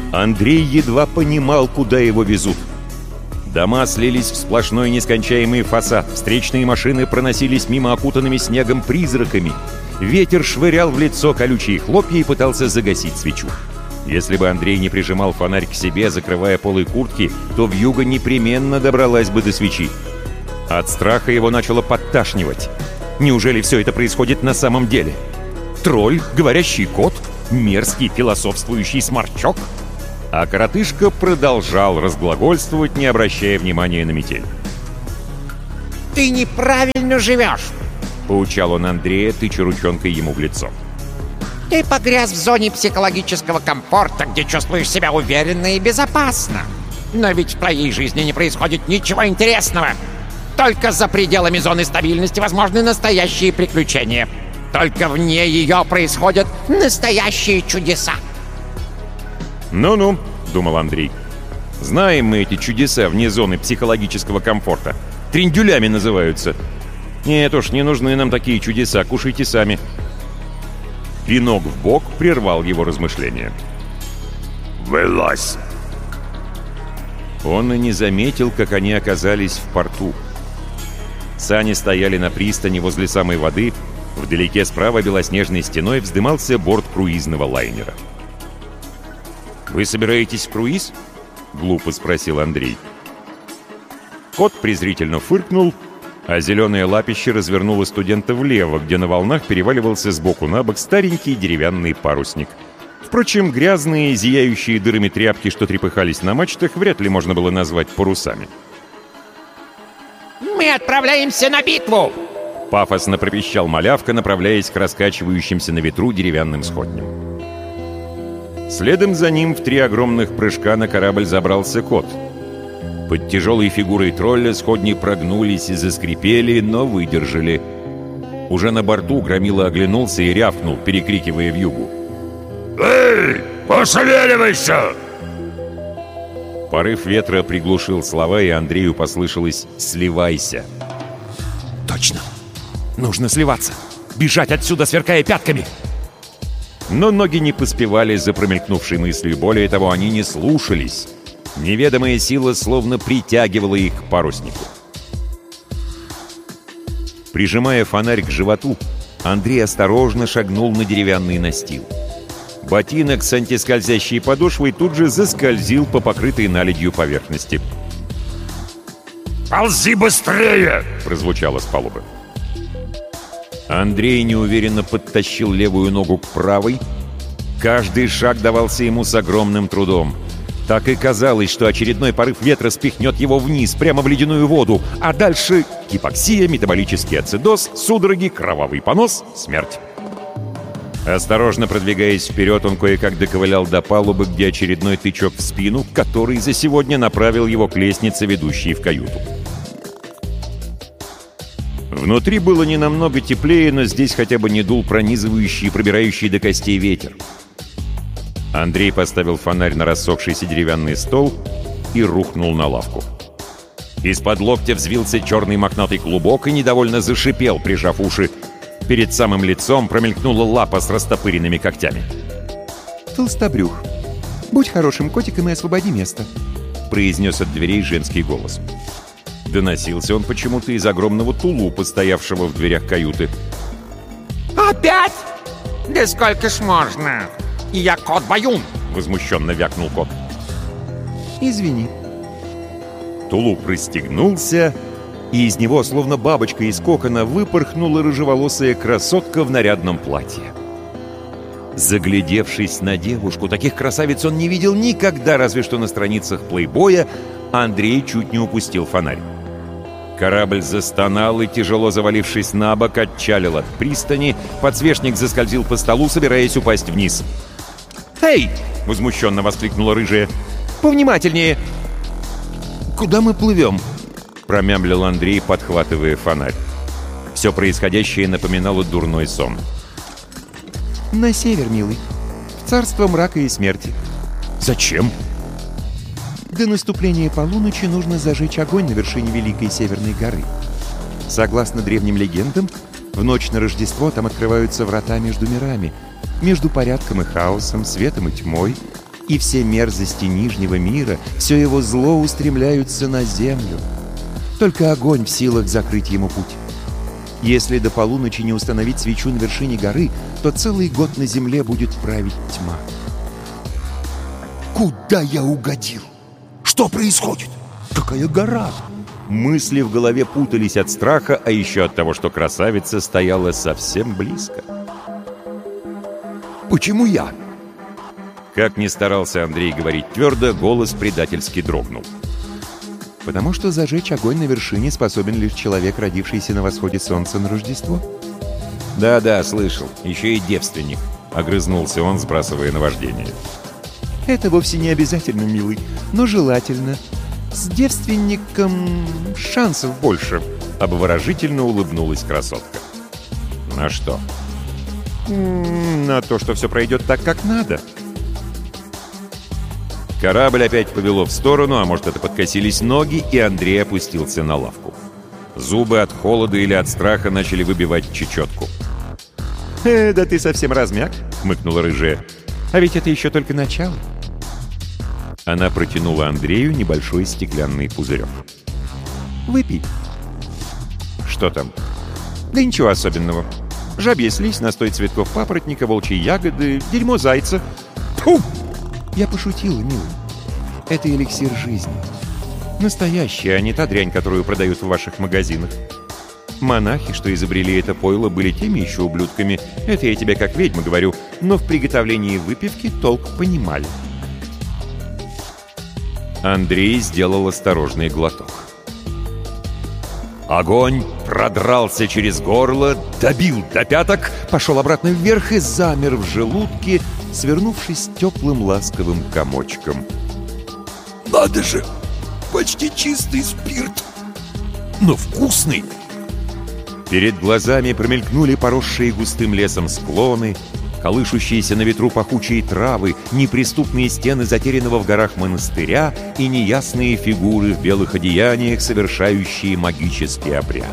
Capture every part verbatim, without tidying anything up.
Андрей едва понимал, куда его везут. Дома слились в сплошной нескончаемый фасад, встречные машины проносились мимо окутанными снегом призраками. Ветер швырял в лицо колючие хлопья и пытался загасить свечу. Если бы Андрей не прижимал фонарь к себе, закрывая полы куртки, то вьюга непременно добралась бы до свечи. От страха его начало подташнивать. Неужели все это происходит на самом деле? Тролль, говорящий кот, мерзкий философствующий сморчок? А коротышка продолжал разглагольствовать, не обращая внимания на метель. «Ты неправильно живешь!» — поучал он Андрея, тыча ручонкой ему в лицо. «Ты погряз в зоне психологического комфорта, где чувствуешь себя уверенно и безопасно. Но ведь в твоей жизни не происходит ничего интересного. Только за пределами зоны стабильности возможны настоящие приключения. Только вне ее происходят настоящие чудеса». «Ну-ну», — думал Андрей, — «знаем мы эти чудеса вне зоны психологического комфорта. Трендюлями называются. Нет уж, не нужны нам такие чудеса, кушайте сами». Пинок в бок прервал его размышления. «Вылазь!» Он и не заметил, как они оказались в порту. Сани стояли на пристани возле самой воды. Вдалеке справа белоснежной стеной вздымался борт круизного лайнера. «Вы собираетесь в круиз?» — глупо спросил Андрей. Кот презрительно фыркнул, а зеленое лапище развернуло студента влево, где на волнах переваливался сбоку на бок старенький деревянный парусник. Впрочем, грязные, зияющие дырами тряпки, что трепыхались на мачтах, вряд ли можно было назвать парусами. «Мы отправляемся на битву!» — пафосно пропищал малявка, направляясь к раскачивающимся на ветру деревянным сходням. Следом за ним в три огромных прыжка на корабль забрался кот. Под тяжелой фигурой тролля сходни прогнулись и заскрипели, но выдержали. Уже на борту Громила оглянулся и рявкнул, перекрикивая вьюгу. «Эй, пошевеливайся!» Порыв ветра приглушил слова, и Андрею послышалось «сливайся». «Точно! Нужно сливаться! Бежать отсюда, сверкая пятками!» Но ноги не поспевали за промелькнувшей мыслью. Более того, они не слушались. Неведомая сила словно притягивала их к паруснику. Прижимая фонарь к животу, Андрей осторожно шагнул на деревянный настил. Ботинок с антискользящей подошвой тут же заскользил по покрытой наледью поверхности. «Ползи быстрее!» — прозвучало с палубы. Андрей неуверенно подтащил левую ногу к правой. Каждый шаг давался ему с огромным трудом. Так и казалось, что очередной порыв ветра спихнет его вниз, прямо в ледяную воду, а дальше гипоксия, метаболический ацидоз, судороги, кровавый понос, смерть. Осторожно продвигаясь вперед, он кое-как доковылял до палубы, где очередной тычок в спину, который за сегодня направил его к лестнице, ведущей в каюту. Внутри было не намного теплее, но здесь хотя бы не дул пронизывающий и пробирающий до костей ветер. Андрей поставил фонарь на рассохшийся деревянный стол и рухнул на лавку. Из-под локтя взвился черный мохнатый клубок и недовольно зашипел, прижав уши. Перед самым лицом промелькнула лапа с растопыренными когтями. «Толстобрюх, будь хорошим котиком и освободи место», — произнес от дверей женский голос. Доносился он почему-то из огромного тулупа, стоявшего в дверях каюты. «Опять? Да сколько ж можно? Я кот-баюн!» — возмущенно вякнул кот. «Извини». Тулуп расстегнулся, и из него, словно бабочка из кокона, выпорхнула рыжеволосая красотка в нарядном платье. Заглядевшись на девушку, таких красавиц он не видел никогда, разве что на страницах плейбоя, Андрей чуть не упустил фонарь. Корабль застонал и, тяжело завалившись на бок, отчалил от пристани, подсвечник заскользил по столу, собираясь упасть вниз. «Эй!» — возмущенно воскликнула рыжая. «Повнимательнее!» «Куда мы плывем?» — промямлил Андрей, подхватывая фонарь. Все происходящее напоминало дурной сон. «На север, милый. В царство мрака и смерти». «Зачем?» «До наступления полуночи нужно зажечь огонь на вершине Великой Северной горы. Согласно древним легендам, в ночь на Рождество там открываются врата между мирами, между порядком и хаосом, светом и тьмой, И все мерзости Нижнего мира, все его зло устремляются на землю. Только огонь в силах закрыть ему путь. Если до полуночи не установить свечу на вершине горы, то целый год на земле будет править тьма. Куда я угодил? Что происходит? Какая гора? Мысли в голове путались от страха, а еще от того, что красавица стояла совсем близко. Почему я? Как ни старался Андрей говорить твердо, голос предательски дрогнул. Потому что зажечь огонь на вершине способен лишь человек, родившийся на восходе солнца на Рождество. «Да-да, слышал. Еще и девственник», — огрызнулся он, сбрасывая наваждение. Это вовсе не обязательно, милый, но желательно. С девственником шансов больше. Обворожительно улыбнулась красотка. На что? М-м, на то, что все пройдет так, как надо. Корабль опять повело в сторону, а может, это подкосились ноги, и Андрей опустился на лавку. Зубы от холода или от страха начали выбивать чечетку. «Э, да ты совсем размяк», — хмыкнула рыжая. «А ведь это еще только начало». Она протянула Андрею небольшой стеклянный пузырек. «Выпей». «Что там?» «Да ничего особенного. Жабья слизь, настой цветков папоротника, волчьи ягоды, дерьмо зайца». Фу! Я пошутила, милый. Это эликсир жизни. Настоящий, а не та дрянь, которую продают в ваших магазинах. Монахи, что изобрели это пойло, были теми еще ублюдками. Это я тебе как ведьма говорю, но в приготовлении выпивки толк понимали. Андрей сделал осторожный глоток. Огонь продрался через горло, добил до пяток, Пошел обратно вверх и замер в желудке, свернувшись теплым ласковым комочком. Надо же! Почти чистый спирт! Но вкусный! Перед глазами промелькнули поросшие густым лесом склоны, колышущиеся на ветру пахучие травы, неприступные стены затерянного в горах монастыря и неясные фигуры в белых одеяниях, совершающие магический обряд.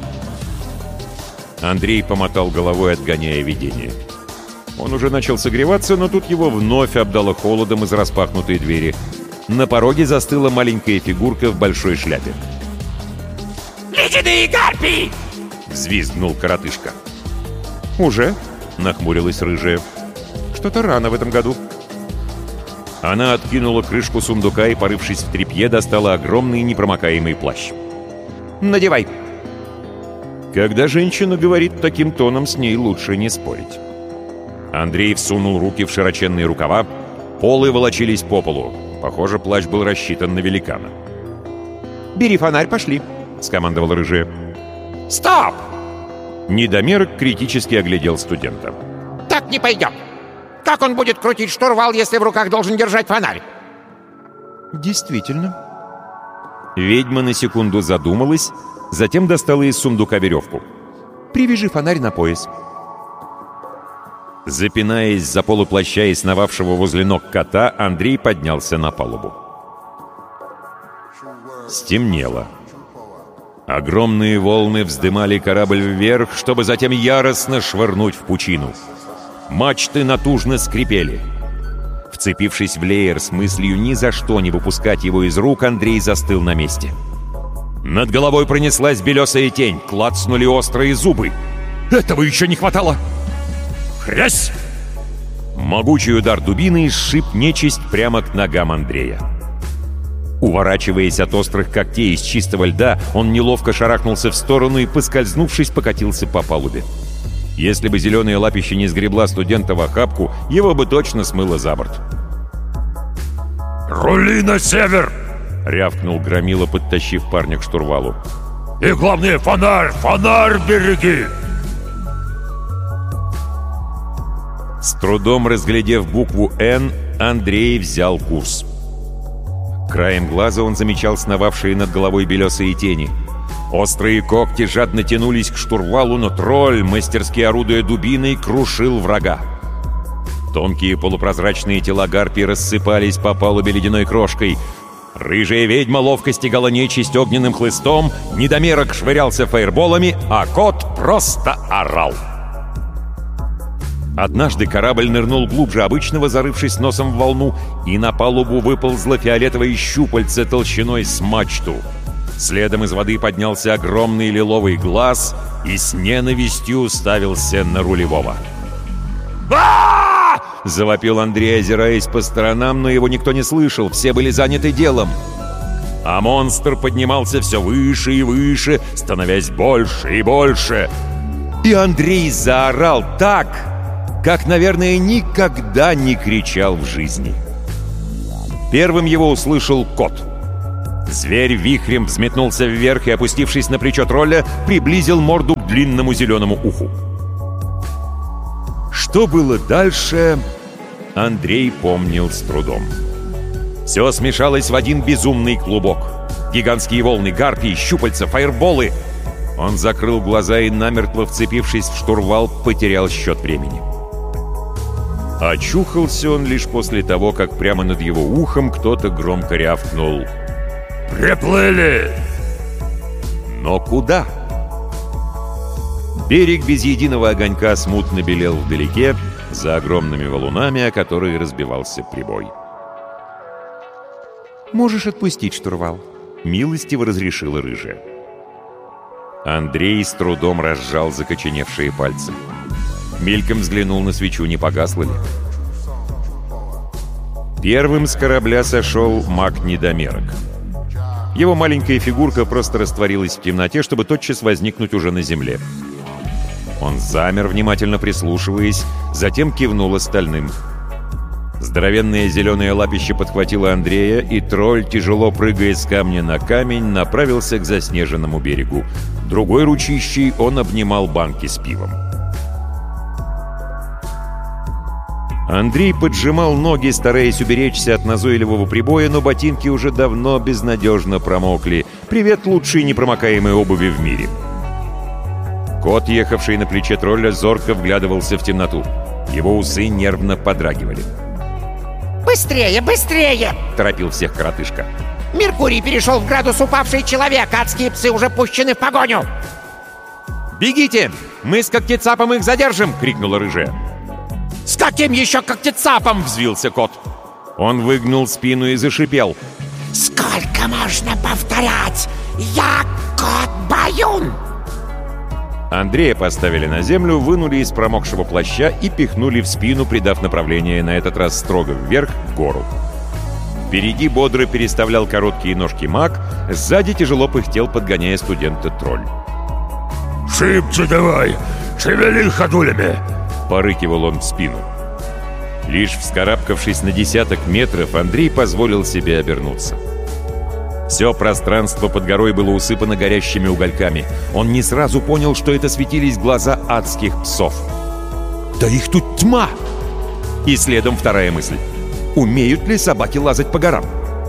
Андрей помотал головой, отгоняя видение. Он уже начал согреваться, но тут его вновь обдало холодом из распахнутой двери. На пороге застыла маленькая фигурка в большой шляпе. «Ледяные гарпии!» — взвизгнул коротышка. «Уже?» — нахмурилась рыжая. «Что-то рано в этом году». Она откинула крышку сундука и, порывшись в тряпье, достала огромный непромокаемый плащ. «Надевай!» Когда женщина говорит таким тоном, с ней лучше не спорить. Андрей всунул руки в широченные рукава, полы волочились по полу. Похоже, плащ был рассчитан на великана. «Бери фонарь, пошли!» — скомандовал рыжая. Стоп! Недомерок критически оглядел студента. Так не пойдет. Как он будет крутить штурвал, если в руках должен держать фонарь? «Действительно». Ведьма на секунду задумалась, затем достала из сундука веревку. «Привяжи фонарь на пояс». Запинаясь за полу плаща и сновавшего возле ног кота, Андрей поднялся на палубу. Стемнело. Огромные волны вздымали корабль вверх, чтобы затем яростно швырнуть в пучину. Мачты натужно скрипели. Вцепившись в леер с мыслью ни за что не выпускать его из рук, Андрей застыл на месте. Над головой пронеслась белесая тень, клацнули острые зубы. Этого еще не хватало! Хрясь! Могучий удар дубины сшиб нечисть прямо к ногам Андрея. Уворачиваясь от острых когтей из чистого льда, он неловко шарахнулся в сторону и, поскользнувшись, покатился по палубе. Если бы зеленая лапища не сгребла студента в охапку, его бы точно смыло за борт. «Рули на север!» — рявкнул Громила, подтащив парня к штурвалу. «И главное, фонарь! Фонарь береги!» С трудом разглядев букву «Н», Андрей взял курс. Краем глаза он замечал сновавшие над головой белесые тени. Острые когти жадно тянулись к штурвалу, но тролль, мастерски орудуя дубиной, крушил врага. Тонкие полупрозрачные тела гарпий рассыпались по палубе ледяной крошкой. Рыжая ведьма ловко стегала нечисть огненным хлыстом, недомерок швырялся фаерболами, а кот просто орал. Однажды корабль нырнул глубже обычного, зарывшись носом в волну, и на палубу выползло фиолетовое щупальце толщиной с мачту. Следом из воды поднялся огромный лиловый глаз и с ненавистью уставился на рулевого. «А-а-а!» — завопил Андрей, озираясь по сторонам, но его никто не слышал, все были заняты делом. А монстр поднимался все выше и выше, становясь больше и больше. И Андрей заорал так, как, наверное, никогда не кричал в жизни. Первым его услышал кот. Зверь вихрем взметнулся вверх и, опустившись на плечо тролля, приблизил морду к длинному зеленому уху. Что было дальше, Андрей помнил с трудом. Все смешалось в один безумный клубок. Гигантские волны, гарпии, щупальца, фаерболы. Он закрыл глаза и, намертво вцепившись в штурвал, потерял счет времени. Очухался он лишь после того, как прямо над его ухом кто-то громко рявкнул: «Приплыли!» Но куда? Берег без единого огонька смутно белел вдалеке, за огромными валунами, о которые разбивался прибой. «Можешь отпустить штурвал», — милостиво разрешила рыжая. Андрей с трудом разжал закоченевшие пальцы. Мельком взглянул на свечу, не погасла ли. Первым с корабля сошел маг-недомерок. Его маленькая фигурка просто растворилась в темноте, чтобы тотчас возникнуть уже на земле. Он замер, внимательно прислушиваясь, затем кивнул остальным. Здоровенное зеленое лапище подхватило Андрея, и тролль, тяжело прыгая с камня на камень, направился к заснеженному берегу. Другой ручищей он обнимал банки с пивом. Андрей поджимал ноги, стараясь уберечься от назойливого прибоя, но ботинки уже давно безнадежно промокли. Привет лучшей непромокаемой обуви в мире. Кот, ехавший на плече тролля, зорко вглядывался в темноту. Его усы нервно подрагивали. «Быстрее, быстрее!» — торопил всех коротышка. «Меркурий перешел в градус упавший человек, адские псы уже пущены в погоню!» «Бегите! Мы с когтецапом их задержим!» — крикнула рыжая. «С каким еще когтецапом?» — взвился кот. Он выгнул спину и зашипел. «Сколько можно повторять? Я кот-баюн!» Андрея поставили на землю, вынули из промокшего плаща и пихнули в спину, придав направление на этот раз строго вверх, в гору. Впереди бодро переставлял короткие ножки маг, сзади тяжело пыхтел, подгоняя студента тролль. «Шибче давай! Шевели ходулями!» — порыкивал он в спину. Лишь вскарабкавшись на десяток метров, Андрей позволил себе обернуться. Все пространство под горой было усыпано горящими угольками. Он не сразу понял, что это светились глаза адских псов. «Да их тут тьма!» И следом вторая мысль. Умеют ли собаки лазать по горам?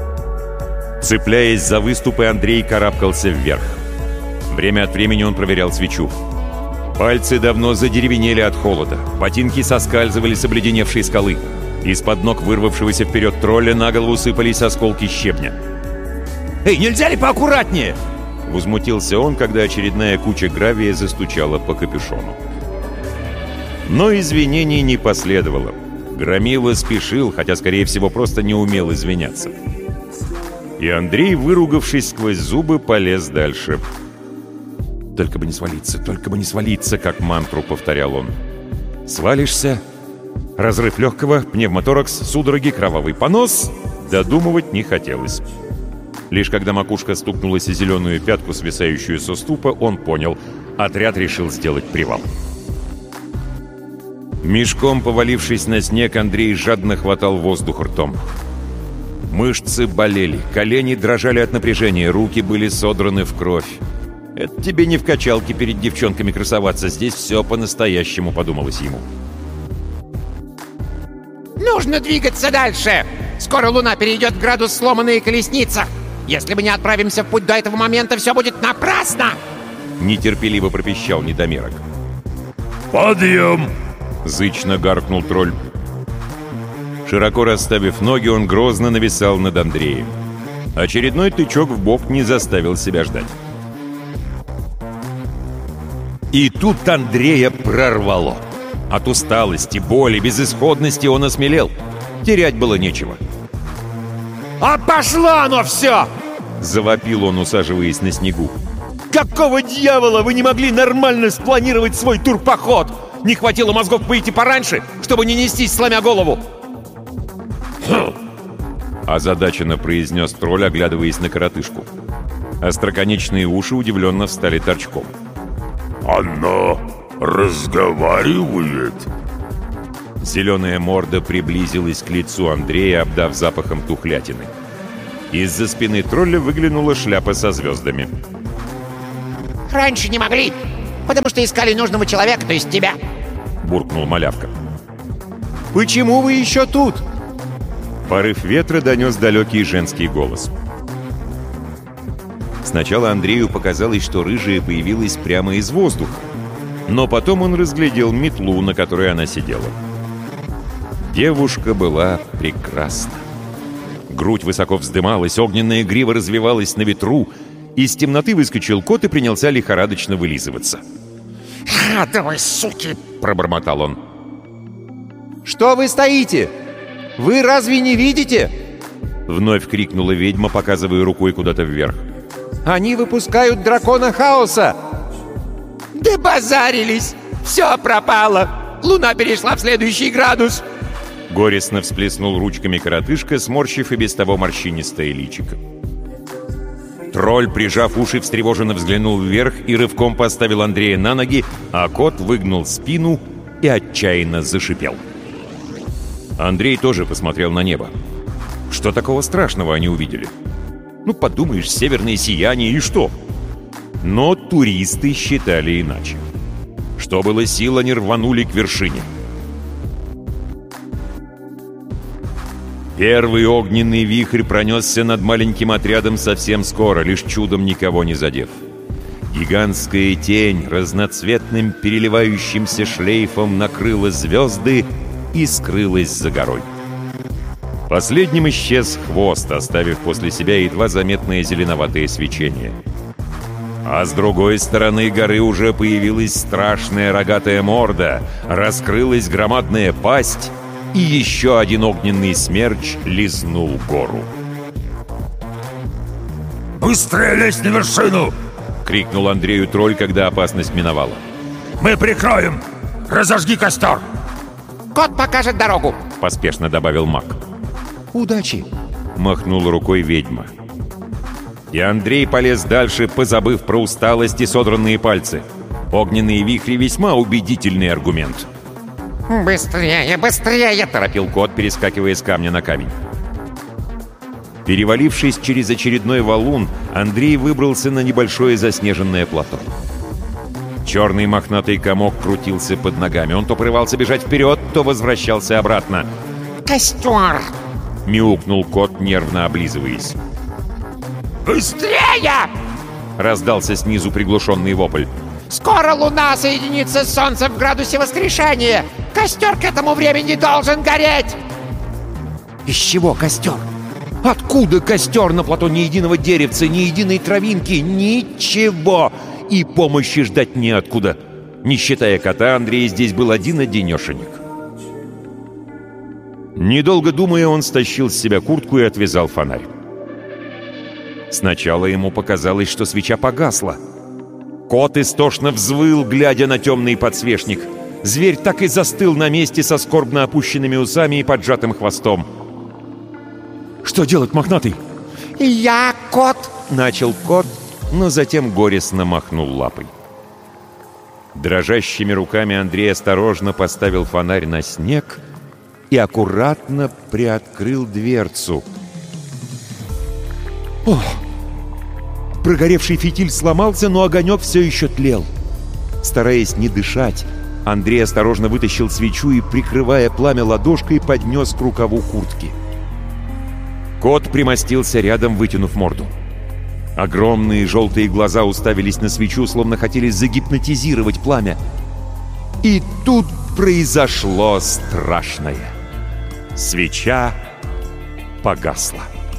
Цепляясь за выступы, Андрей карабкался вверх. Время от времени он проверял свечу. Пальцы давно задеревенели от холода. Ботинки соскальзывали с обледеневшей скалы. Из-под ног вырвавшегося вперед тролля на голову сыпались осколки щебня. «Эй, нельзя ли поаккуратнее?» — возмутился он, когда очередная куча гравия застучала по капюшону. Но извинений не последовало. Громила спешил, хотя, скорее всего, просто не умел извиняться. И Андрей, выругавшись сквозь зубы, полез дальше. «Только бы не свалиться, только бы не свалиться», — как мантру повторял он. «Свалишься? Разрыв легкого, пневмоторакс, судороги, кровавый понос?» Додумывать не хотелось. Лишь когда макушка стукнулась о зеленую пятку, свисающую со ступа, он понял — отряд решил сделать привал. Мешком повалившись на снег, Андрей жадно хватал воздух ртом. Мышцы болели, колени дрожали от напряжения, руки были содраны в кровь. «Это тебе не в качалке перед девчонками красоваться, здесь все по-настоящему», — подумалось ему. «Нужно двигаться дальше! Скоро луна перейдет в градус сломанная колесница! Если мы не отправимся в путь до этого момента, все будет напрасно!» Нетерпеливо пропищал недомерок. «Подъем!» — зычно гаркнул тролль. Широко расставив ноги, он грозно нависал над Андреем. Очередной тычок в бок не заставил себя ждать. И тут Андрея прорвало. От усталости, боли, безысходности он осмелел. Терять было нечего. «А пошло оно все!» — завопил он, усаживаясь на снегу. «Какого дьявола вы не могли нормально спланировать свой турпоход? Не хватило мозгов выйти пораньше, чтобы не нестись, сломя голову?» «Хм!» — озадаченно произнес тролль, оглядываясь на коротышку. Остроконечные уши удивленно встали торчком. «Она разговаривает?» Зеленая морда приблизилась к лицу Андрея, обдав запахом тухлятины. Из-за спины тролля выглянула шляпа со звездами. «Раньше не могли, потому что искали нужного человека, то есть тебя», — буркнул малявка. «Почему вы еще тут?» Порыв ветра донес далекий женский голос. Сначала Андрею показалось, что рыжая появилась прямо из воздуха, но потом он разглядел метлу, на которой она сидела. Девушка была прекрасна. Грудь высоко вздымалась, огненная грива развивалась на ветру. Из темноты выскочил кот и принялся лихорадочно вылизываться. «Адовые суки!» — пробормотал он. «Что вы стоите? Вы разве не видите?» Вновь крикнула ведьма, показывая рукой куда-то вверх. «Они выпускают дракона хаоса!» «Да базарились! Все пропало! Луна перешла в следующий градус!» Горестно всплеснул ручками коротышка, сморщив и без того морщинистое личико. Тролль, прижав уши, встревоженно взглянул вверх и рывком поставил Андрея на ноги, а кот выгнул спину и отчаянно зашипел. Андрей тоже посмотрел на небо. Что такого страшного они увидели? Ну, подумаешь, северное сияние и что? Но туристы считали иначе. Что было сил, они рванули к вершине. Первый огненный вихрь пронесся над маленьким отрядом совсем скоро, лишь чудом никого не задев. Гигантская тень разноцветным переливающимся шлейфом накрыла звезды и скрылась за горой. Последним исчез хвост, оставив после себя едва заметное зеленоватое свечение. А с другой стороны горы уже появилась страшная рогатая морда, раскрылась громадная пасть, и еще один огненный смерч лизнул гору. «Быстрее лезь на вершину!» — крикнул Андрею тролль, когда опасность миновала. «Мы прикроем! Разожги костер!» «Кот покажет дорогу!» — поспешно добавил маг. «Удачи!» — махнула рукой ведьма. И Андрей полез дальше, позабыв про усталость и содранные пальцы. Огненные вихри — весьма убедительный аргумент. «Быстрее, быстрее!» — торопил кот, перескакивая с камня на камень. Перевалившись через очередной валун, Андрей выбрался на небольшое заснеженное плато. Черный мохнатый комок крутился под ногами. Он то порывался бежать вперед, то возвращался обратно. «Костер!» — мяукнул кот, нервно облизываясь. «Быстрее!» — раздался снизу приглушенный вопль. «Скоро луна соединится с солнцем в градусе воскрешения! Костер к этому времени должен гореть!» «Из чего костер? Откуда костер? На плато ни единого деревца, ни единой травинки, ничего! И помощи ждать неоткуда. Не считая кота, Андрей здесь был один-одинешенек. Недолго думая, он стащил с себя куртку и отвязал фонарь. Сначала ему показалось, что свеча погасла. Кот истошно взвыл, глядя на темный подсвечник. Зверь так и застыл на месте со скорбно опущенными усами и поджатым хвостом. «Что делать, мохнатый?» «Я кот!» — начал кот, но затем горестно махнул лапой. Дрожащими руками Андрей осторожно поставил фонарь на снег и аккуратно приоткрыл дверцу. Ох! Прогоревший фитиль сломался, но огонек все еще тлел. Стараясь не дышать, Андрей осторожно вытащил свечу и, прикрывая пламя ладошкой, поднес к рукаву куртки. Кот примостился рядом, вытянув морду. Огромные желтые глаза уставились на свечу, словно хотели загипнотизировать пламя. И тут произошло страшное. Свеча погасла.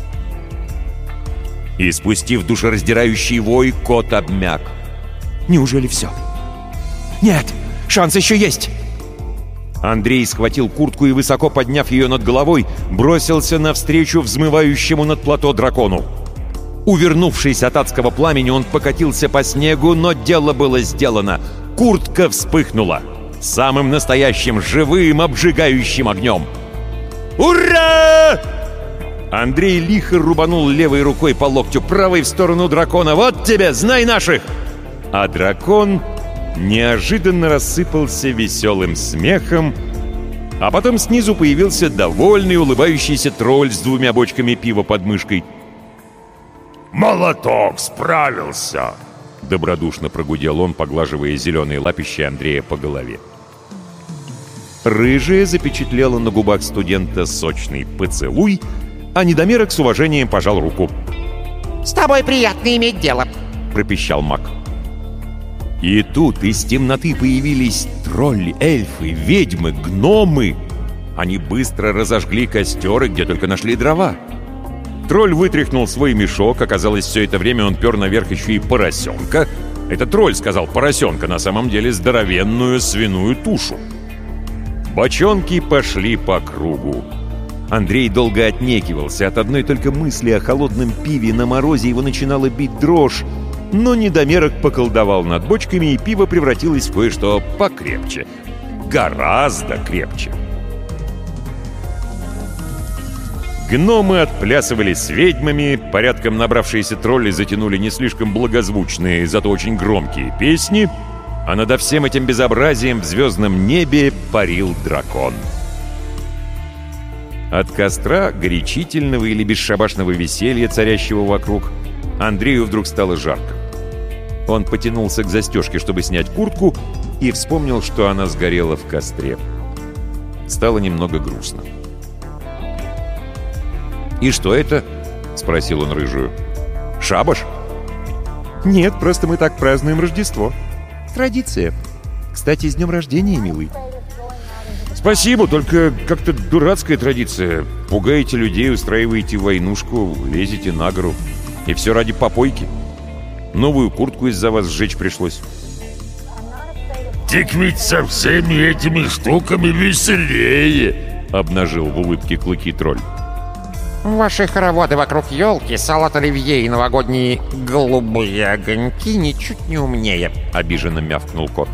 И, спустив душераздирающий вой, кот обмяк. Неужели все? Нет, шанс еще есть! Андрей схватил куртку и, высоко подняв ее над головой, бросился навстречу взмывающему над плато дракону. Увернувшись от адского пламени, он покатился по снегу, но дело было сделано. Куртка вспыхнула самым настоящим, живым, обжигающим огнем. «Ура!» Андрей лихо рубанул левой рукой по локтю, правой в сторону дракона. «Вот тебе, знай наших!» А дракон неожиданно рассыпался веселым смехом, а потом снизу появился довольный, улыбающийся тролль с двумя бочками пива под мышкой. «Молоток справился!» — добродушно прогудел он, поглаживая зеленые лапища Андрея по голове. Рыжая запечатлела на губах студента сочный поцелуй, а недомерок с уважением пожал руку. «С тобой приятно иметь дело», — пропищал маг. И тут из темноты появились тролли, эльфы, ведьмы, гномы. Они быстро разожгли костер, где только нашли дрова. Тролль вытряхнул свой мешок. Оказалось, все это время он пер наверх еще и поросенка. Это тролль сказал поросенка, на самом деле здоровенную свиную тушу. Бочонки пошли по кругу. Андрей долго отнекивался. От одной только мысли о холодном пиве на морозе его начинала бить дрожь. Но недомерок поколдовал над бочками, и пиво превратилось в кое-что покрепче. Гораздо крепче. Гномы отплясывали с ведьмами, порядком набравшиеся тролли затянули не слишком благозвучные, зато очень громкие песни, а над всем этим безобразием в звездном небе парил дракон. От костра, горячительного или бесшабашного веселья, царящего вокруг, Андрею вдруг стало жарко. Он потянулся к застежке, чтобы снять куртку, и вспомнил, что она сгорела в костре. Стало немного грустно. «И что это?» — спросил он рыжую. «Шабаш?» «Нет, просто мы так празднуем Рождество. Традиция. Кстати, с днем рождения, милый». «Спасибо, только как-то дурацкая традиция. Пугаете людей, устраиваете войнушку, лезете на гору. И все ради попойки. Новую куртку из-за вас сжечь пришлось». «Так ведь со всеми этими штуками веселее!» — обнажил в улыбке клыки тролль. Ваши хороводы вокруг елки, салат оливье и новогодние голубые огоньки ничуть не умнее», — обиженно мявкнул кот.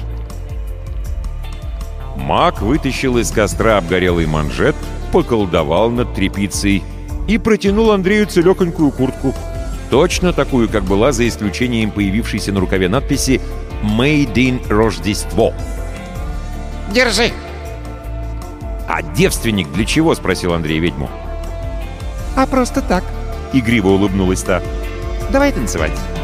Маг вытащил из костра обгорелый манжет, поколдовал над тряпицей и протянул Андрею целехонькую куртку. Точно такую, как была, за исключением появившейся на рукаве надписи «Made in Рождество». «Держи!» «А девственник для чего?» — спросил Андрей ведьму. «А просто так», — игриво улыбнулась та. «Давай танцевать».